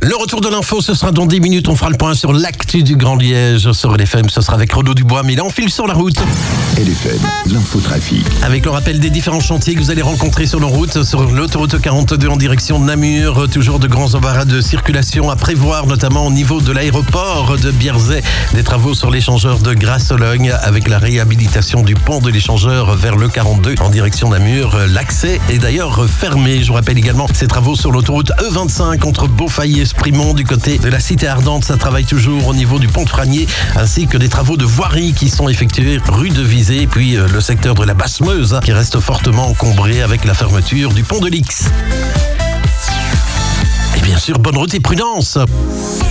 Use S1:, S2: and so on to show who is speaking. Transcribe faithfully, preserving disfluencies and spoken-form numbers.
S1: Le retour de l'info, ce sera dans dix minutes. On fera le point sur l'actu du Grand Liège. Sur L F M, ce sera avec Renaud Dubois. Mais là, on file sur la route.
S2: L F M, l'infotrafic.
S1: Avec le rappel des différents chantiers que vous allez rencontrer sur nos routes. Sur l'autoroute quarante-deux en direction de Namur. Toujours de grands embarras de circulation à prévoir, notamment au niveau de l'aéroport de Bierzet. Des travaux sur l'échangeur de Grasse-Sologne avec la réhabilitation du pont de l'échangeur vers le quarante-deux en direction de Namur. L'accès est d'ailleurs fermé. Je vous rappelle également ces travaux sur l'autoroute E vingt-cinq entre Beaufaille et Sprimont du côté de la Cité Ardente. Ça travaille toujours au niveau du pont de Franier, ainsi que des travaux de voirie qui sont effectués rue de Visée, et puis le secteur de la Basse-Meuse qui reste fortement encombré avec la fermeture du pont de l'Ix. Et bien sûr, bonne route et prudence.